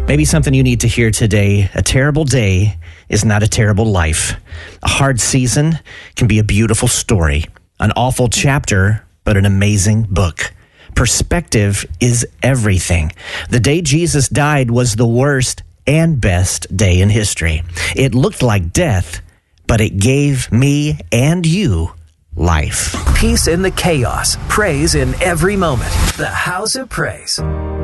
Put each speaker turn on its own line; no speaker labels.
Maybe something you need to hear today. A terrible day is not a terrible life. A hard season can be a beautiful story. An awful chapter, but an amazing book. Perspective is everything. The day Jesus died was the worst and best day in history. It looked like death, but it gave me and you life.
Peace in the chaos. Praise in every moment. The House of Praise.